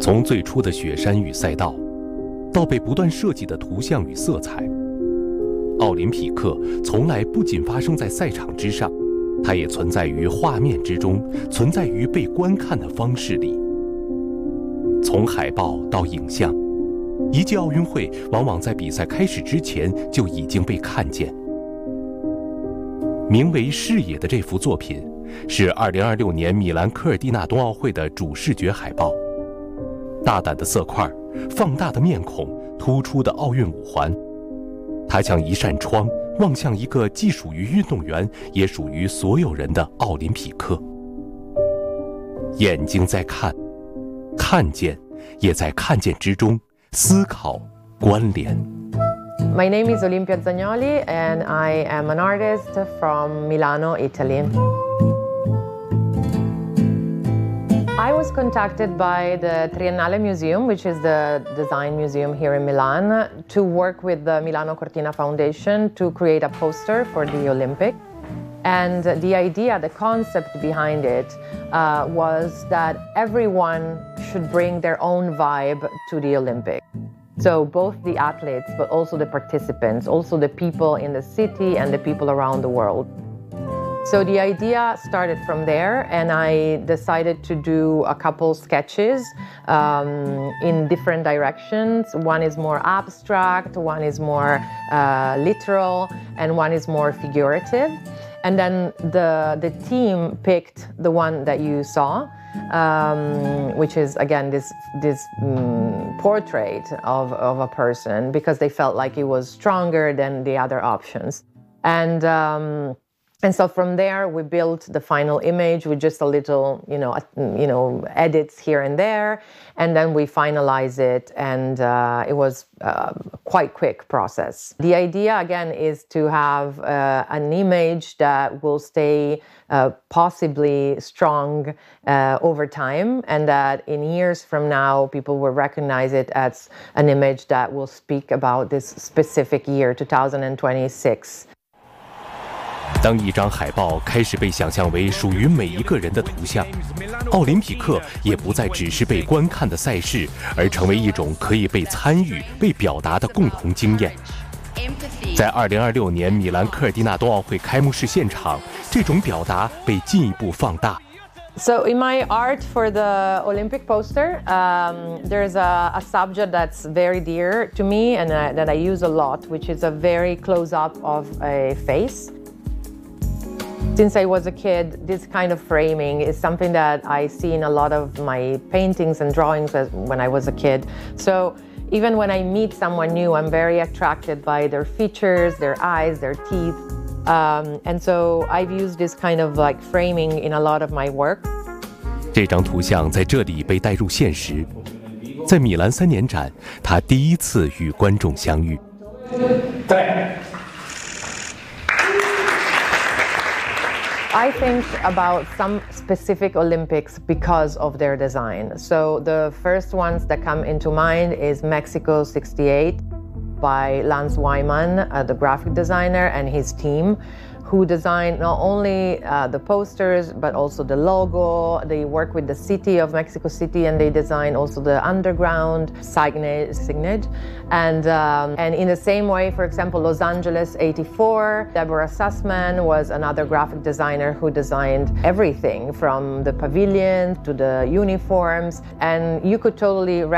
从最初的雪山与赛道，到被不断设计的图像与色彩，奥林匹克从来不仅发生在赛场之上，它也存在于画面之中，存在于被观看的方式里。从海报到影像，一届奥运会往往在比赛开始之前就已经被看见。名为《视野》的这幅作品，是2026年米兰科尔蒂纳冬奥会的主视觉海报。大胆的色块，放大的面孔，突出的奥运五环，它像一扇窗，望向一个既属于运动员，也属于所有人的奥林匹克。眼睛在看，看见，也在看见之中思考关联。 My name is Olimpia Zagnoli, and I am an artist from Milano, Italy. I was contacted by the Triennale Museum, which is the design museum here in Milan, to work with the Milano Cortina Foundation to create a poster for the Olympic. And the idea, the concept behind it was that everyone should bring their own vibe to the Olympic. So both the athletes, but also the participants, also the people in the city and the people around the world. So the idea started from there, and I decided to do a couple sketches in different directions. One is more abstract, one is more literal, and one is more figurative. And then the team picked the one that you saw, which is, again, this portrait of a person, because they felt like it was stronger than the other options. And so from there, we built the final image with just a little, edits here and there, and then we finalized it, and it was quite quick process. The idea, again, is to have an image that will stay possibly strong over time, and that in years from now, people will recognize it as an image that will speak about this specific year, 2026. 当一张海报开始被想象为属于每一个人的图像，奥林匹克也不再只是被观看的赛事，而成为一种可以被参与、被表达的共同经验。在2026年米兰科尔蒂纳冬奥会开幕式现场，这种表达被进一步放大。 So in my art for the Olympic poster, there's a subject that's very dear to me and that I use a lot, which is a very close-up of a face. Since I was a kid, this kind of framing is something that I see in a lot of my paintings and drawings when I was a kid. So even when I meet someone new, I'm very attracted by their features, their eyes, their teeth. And so I've used this kind of like framing in a lot of my work. 这张图像在这里被带入现实，在米兰3年展，他第一次与观众相遇。 对。 I think about some specific Olympics because of their design. So the first ones that come into mind is Mexico 68 by Lance Wyman, the graphic designer, and his team, who designed not only the posters, but also the logo. They work with the city of Mexico City, and they design also the underground signage. And in the same way, for example, Los Angeles 84, Deborah Sussman was another graphic designer who designed everything from the pavilion to the uniforms. And you could totally